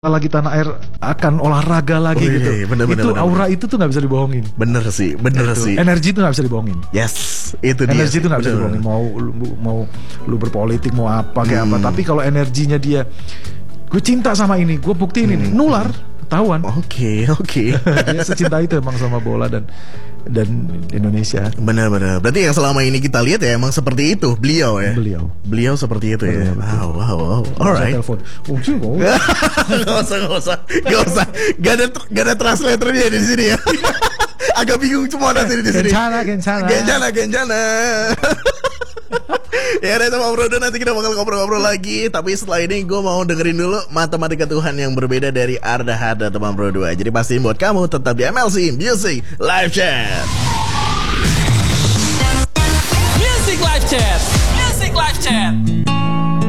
lagi tanah air akan olahraga lagi gitu. Bener, itu bener. Aura itu tuh nggak bisa dibohongin. Bener sih. Energi itu nggak bisa dibohongin. Yes, itu dia. Energi itu nggak bisa dibohongin. Mau lu berpolitik mau apa kayak apa. Tapi kalau energinya dia, gue cinta sama ini, gue buktiin ini, nular, ketahuan. Oke. Dia secinta itu emang sama bola dan Indonesia. Benar. Berarti yang selama ini kita lihat ya emang seperti itu beliau ya. Beliau seperti itu ya. Wow. Alright. Telepon. Gak usah. Gak ada translatornya di sini ya. Agak bingung semua nanti di sini. Gencana. Ya udah sama Bro, nanti kita bakal ngobrol-ngobrol lagi. Tapi setelah ini gue mau dengerin dulu Matematika Tuhan yang berbeda dari Arda Hada teman Bro 2. Jadi pastiin buat kamu tetap di MLC Music Live Chat. Music Live Chat.